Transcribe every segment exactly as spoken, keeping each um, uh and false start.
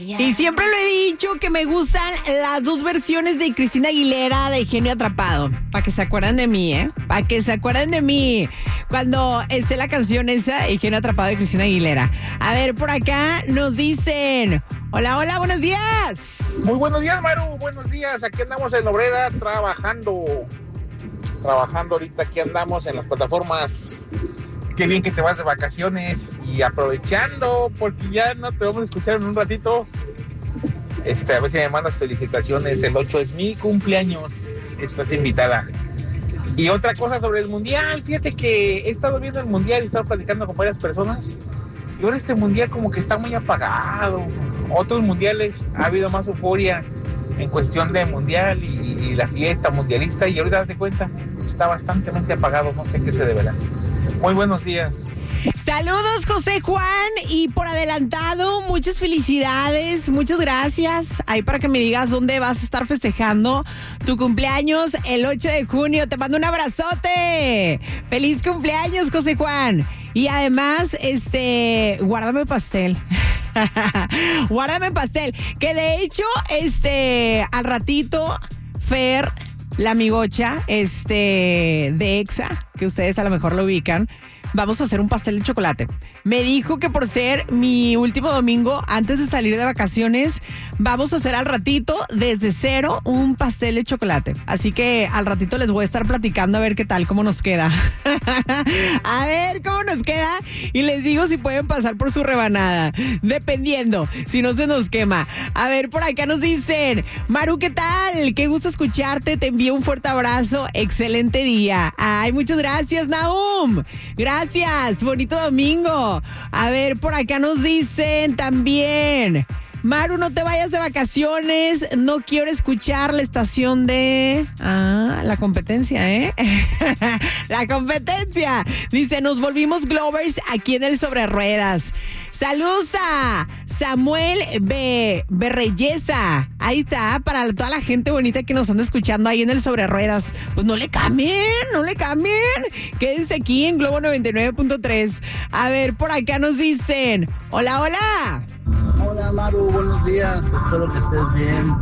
Y siempre lo he dicho que me gustan las dos versiones de Cristina Aguilera de Genio Atrapado. Para que se acuerden de mí, ¿eh? Para que se acuerden de mí. Cuando esté la canción esa de Genio Atrapado de Cristina Aguilera. A ver, por acá nos dicen... Hola, hola, buenos días. Muy buenos días, Maru. Buenos días. Aquí andamos en Obrera trabajando. Trabajando ahorita. Aquí andamos en las plataformas. Qué bien que te vas de vacaciones y aprovechando, porque ya no te vamos a escuchar en un ratito. Este, a ver si me mandas felicitaciones. El ocho es mi cumpleaños. Estás invitada. Y otra cosa sobre el mundial. Fíjate que he estado viendo el mundial y he estado platicando con varias personas. Y ahora este mundial como que está muy apagado. Otros mundiales ha habido más euforia en cuestión de mundial y, y la fiesta mundialista. Y ahorita date cuenta, está bastante apagado. No sé qué se deberá. Muy buenos días. Saludos, José Juan, y por adelantado, muchas felicidades, muchas gracias. Ahí para que me digas dónde vas a estar festejando tu cumpleaños el ocho de junio. Te mando un abrazote. Feliz cumpleaños, José Juan. Y además, este, guárdame pastel. Guárdame pastel. Que de hecho, este, al ratito, Fer, la amigocha, este, de Exa, que ustedes a lo mejor lo ubican, vamos a hacer un pastel de chocolate. Me dijo que por ser mi último domingo antes de salir de vacaciones, vamos a hacer al ratito, desde cero, un pastel de chocolate. Así que al ratito les voy a estar platicando a ver qué tal, cómo nos queda. A ver cómo nos queda y les digo si pueden pasar por su rebanada. Dependiendo, si no se nos quema. A ver, por acá nos dicen, Maru, ¿qué tal? Qué gusto escucharte, te envío un fuerte abrazo, excelente día. Ay, muchas gracias, Nahum. Gracias, bonito domingo. A ver, por acá nos dicen también, Maru, no te vayas de vacaciones, no quiero escuchar la estación de... Ah, la competencia, ¿eh? La competencia. Dice, nos volvimos Glovers aquí en el Sobre Ruedas. Saludos a Samuel B. Berreyesa. Ahí está, para toda la gente bonita que nos anda escuchando ahí en el Sobre Ruedas. Pues no le cambien, no le cambien. Quédense aquí en Globo noventa y nueve punto tres. A ver, por acá nos dicen, hola, hola. Hola, Maru, buenos días, espero que estés bien.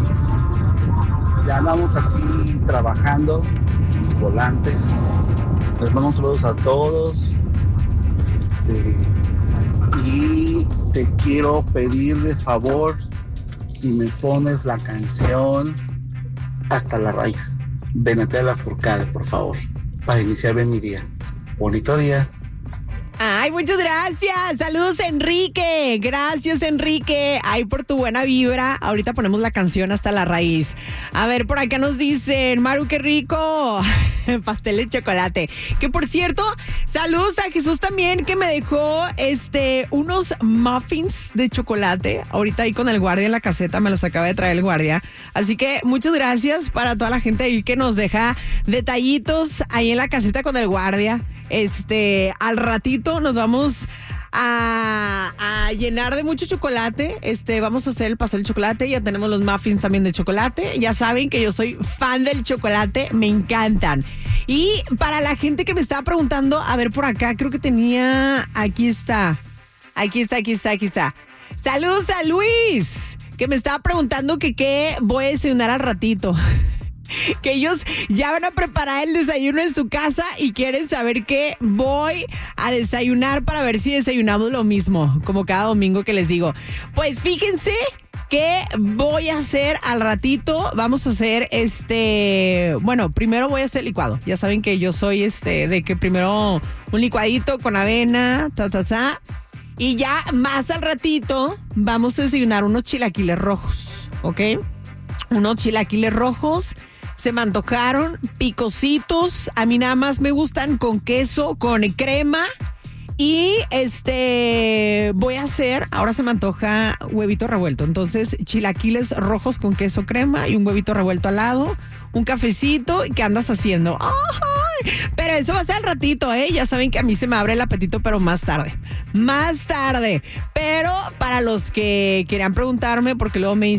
Ya andamos aquí trabajando, volante. Les mando saludos a todos. Este, y te quiero pedir de favor si me pones la canción Hasta la Raíz de Natalia Lafourcade, por favor, para iniciar bien mi día. Bonito día. Ay, muchas gracias. Saludos, Enrique. Gracias, Enrique. Ay, por tu buena vibra. Ahorita ponemos la canción Hasta la Raíz. A ver, por acá nos dicen, Maru, qué rico. Pastel de chocolate. Que por cierto, saludos a Jesús también, que me dejó este unos muffins de chocolate. Ahorita ahí con el guardia en la caseta, me los acaba de traer el guardia. Así que muchas gracias para toda la gente ahí que nos deja detallitos ahí en la caseta con el guardia. Este, al ratito nos vamos a, a llenar de mucho chocolate. Este, vamos a hacer el pastel de chocolate. Ya tenemos los muffins también de chocolate. Ya saben que yo soy fan del chocolate, me encantan. Y para la gente que me estaba preguntando, a ver por acá, creo que tenía, aquí está, aquí está, aquí está, aquí está. Saludos a Luis, que me estaba preguntando que qué voy a desayunar al ratito. Que ellos ya van a preparar el desayuno en su casa y quieren saber qué voy a desayunar para ver si desayunamos lo mismo, como cada domingo que les digo. Pues fíjense que voy a hacer al ratito. Vamos a hacer este... Bueno, primero voy a hacer licuado. Ya saben que yo soy este de que primero un licuadito con avena, ta, ta, ta. Y ya más al ratito vamos a desayunar unos chilaquiles rojos, ¿ok? Unos chilaquiles rojos. Se me antojaron, picositos. A mí nada más me gustan con queso, con crema. Y este voy a hacer, ahora se me antoja huevito revuelto. Entonces, chilaquiles rojos con queso crema y un huevito revuelto al lado. Un cafecito. ¿Qué andas haciendo? ¡Ay! Pero eso va a ser al ratito, ¿eh? Ya saben que a mí se me abre el apetito, pero más tarde. Más tarde. Pero para los que quieran preguntarme, porque luego me dicen,